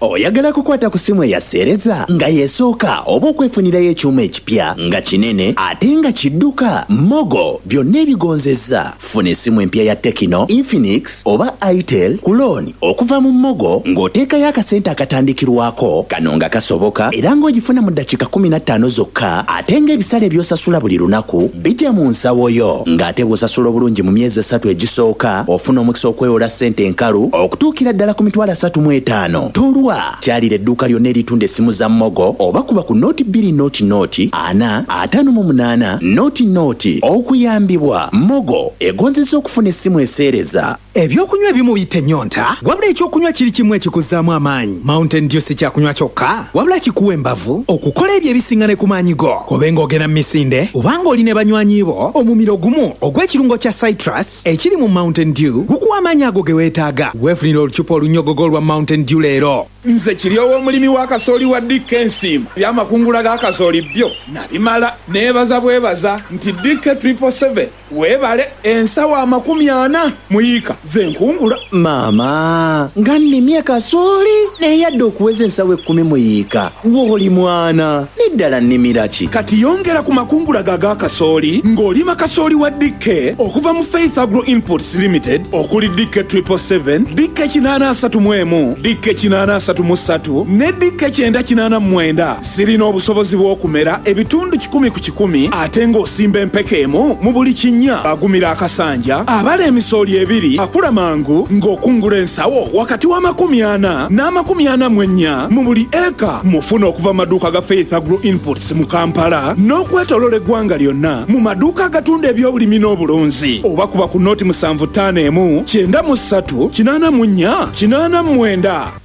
oyagala kukwata ku simu eyaseereza nga yeesooka oba okwefunirayo ekyuma ekipya nga kinene ate nga kidduka? Mogo byonna ebigonzezza. Funa essimu empya ya Tecno, Infinix oba Itel ku looni okuva mu Mogo ng'oteekayo akasente akatandikirwako kano nga kasoboka era ng'ogifuna mu ddakiika 15 zokka ate ng'ebisale by'osasula buli lunaku bijja mu nsawo yo ng'ate bw'osasula obulungi mu myezi 3 egisooka ofuna omukisa okwewola ssente enkalu okutuukira ddala ku mitwalo 35. Tolwa kyalira edduuka lyonna eritunda essimu za Mogo oba kuba ku nooti 2 nooti 4 nooti okuyambibwa. Mogo egonzesa okufuna essimu eseereza. Ebyokunywa ebimu biyita ennyonta wabula ekyokunywa kiri kimu ekikuzzaamu amaanyi. Mountain Dew si kyakunywa kyokka wabula kikuwa embavu okukola ebyo ebisiŋŋane ku maanyi go. Kobe ng'ogenda mu misinde obanga oli ne banywanyi bo, omumiro gumu ogw'ekirungo kya citrus ekiri mu Mountain Dew gukuwa amaanyi ago ge weetaaga. Weefunira olucupa olunyogogo lwa Mountain Dew leero. Nze kiryowo omulimi wa kasooli wa Dick ensimu byamakungula ga kasooli byo nabimala neebaza bwebaza nti Dick 777 weebale ensawo 40 muyiika ze nkungula. Maama nga nnimye kasooli naye yadde okuweza ensawo 10 muyiika ng'oli mwana neddala nnimira ki? Kati yongera ku makungula ga kasooli ng'olima kasooli wa Dick okuva mu Faith Agro Imports Limited okuli Dick 777, Dick 831, Dick 833 ne Dick 989 zirina obusobozi bw'okumera ebitundu 10 ku 10 ate ng'osimba empeke emu mu buli kinnya. Agumira akasanja abala emisooli ebiri akula mangu ng'okungula ensawo wakati wa 40 n'44 mu buli eka. Mufuna okuva maduuka ga Faith Agro Imports mu Kampala n'okwetolola eggwanga lyonna mu maduuka agatunda ebyobulimi n'obulunzi oba kuba ku nooti 751 93 84 89.